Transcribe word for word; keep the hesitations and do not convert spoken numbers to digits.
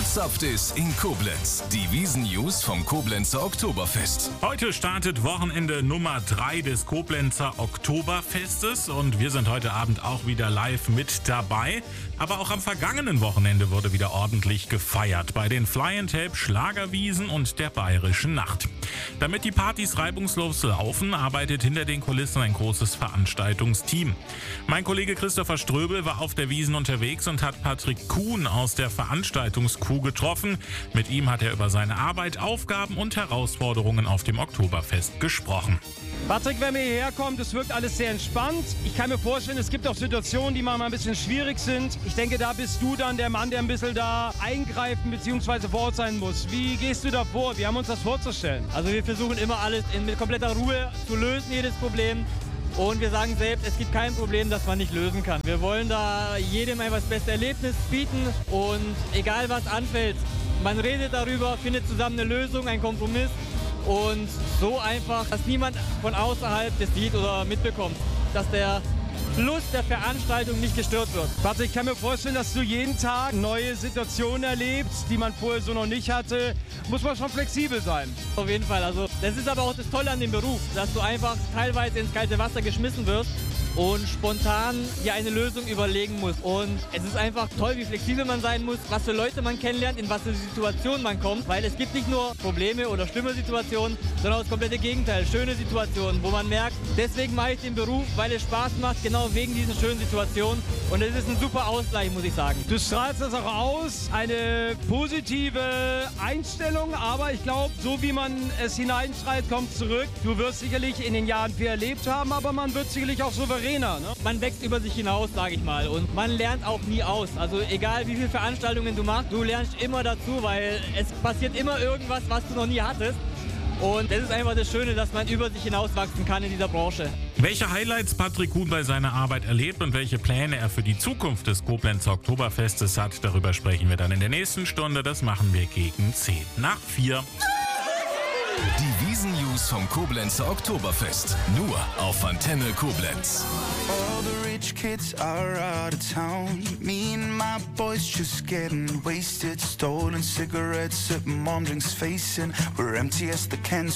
gezapft ist in Koblenz. Die Wiesn-News vom Koblenzer Oktoberfest. Heute startet Wochenende Nummer drei des Koblenzer Oktoberfestes und wir sind heute Abend auch wieder live mit dabei. Aber auch am vergangenen Wochenende wurde wieder ordentlich gefeiert bei den Fly and Tape Schlagerwiesen und der Bayerischen Nacht. Damit die Partys reibungslos laufen, arbeitet hinter den Kulissen ein großes Veranstaltungsteam. Mein Kollege Christopher Ströbel war auf der Wiesn unterwegs und hat Patrick Kuhn aus der Veranstaltungscrew getroffen. Mit ihm hat er über seine Arbeit, Aufgaben und Herausforderungen auf dem Oktoberfest gesprochen. Patrick, wenn man hierher kommt, es wirkt alles sehr entspannt. Ich kann mir vorstellen, es gibt auch Situationen, die manchmal ein bisschen schwierig sind. Ich denke, da bist du dann der Mann, der ein bisschen da eingreifen bzw. vor Ort sein muss. Wie gehst du da vor? Wir haben uns das vorzustellen. Also wir versuchen immer alles in, mit kompletter Ruhe zu lösen, jedes Problem. Und wir sagen selbst, es gibt kein Problem, das man nicht lösen kann. Wir wollen da jedem einfach das beste Erlebnis bieten und egal was anfällt, man redet darüber, findet zusammen eine Lösung, einen Kompromiss. Und so einfach, dass niemand von außerhalb das sieht oder mitbekommt, dass der Fluss der Veranstaltung nicht gestört wird. Patrick, ich kann mir vorstellen, dass du jeden Tag neue Situationen erlebst, die man vorher so noch nicht hatte. Muss man schon flexibel sein. Auf jeden Fall. Also das ist aber auch das Tolle an dem Beruf, dass du einfach teilweise ins kalte Wasser geschmissen wirst und spontan dir eine Lösung überlegen musst. Und es ist einfach toll, wie flexibel man sein muss, was für Leute man kennenlernt, in was für Situationen man kommt. Weil es gibt nicht nur Probleme oder schlimme Situationen, sondern auch das komplette Gegenteil. Schöne Situationen, wo man merkt, deswegen mache ich den Beruf, weil es Spaß macht, genau wegen diesen schönen Situationen. Und es ist ein super Ausgleich, muss ich sagen. Du strahlst das auch aus, eine positive Einstellung, aber ich glaube, so wie man es hineinschreit, kommt zurück. Du wirst sicherlich in den Jahren viel erlebt haben, aber man wird sicherlich auch souverän. Ne? Man wächst über sich hinaus, sage ich mal, und man lernt auch nie aus. Also egal wie viele Veranstaltungen du machst, du lernst immer dazu, weil es passiert immer irgendwas, was du noch nie hattest. Und das ist einfach das Schöne, dass man über sich hinauswachsen kann in dieser Branche. Welche Highlights Patrick Kuhn bei seiner Arbeit erlebt und welche Pläne er für die Zukunft des Koblenzer Oktoberfestes hat, darüber sprechen wir dann in der nächsten Stunde. Das machen wir gegen zehn nach vier. Die Wiesn-News vom Koblenzer Oktoberfest. Nur auf Antenne Koblenz. All the rich kids are out of town. Me and my boys just getting wasted. Stolen cigarettes at mom drinks facing. We're empty as the cans.